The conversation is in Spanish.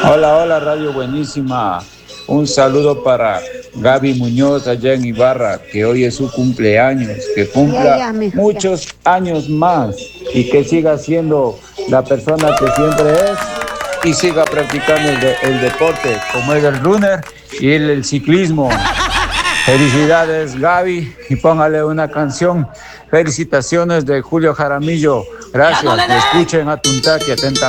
Hola, hola, Radio Buenísima. Un saludo para Gaby Muñoz allá en Ibarra, que hoy es su cumpleaños, que cumpla Mijo, ya. muchos años más y que siga siendo la persona que siempre es y siga practicando el deporte, como es el runner y el ciclismo. Felicidades, Gaby, y póngale una canción. Felicitaciones de Julio Jaramillo. Gracias. Escuchen a Tuntaki atentamente.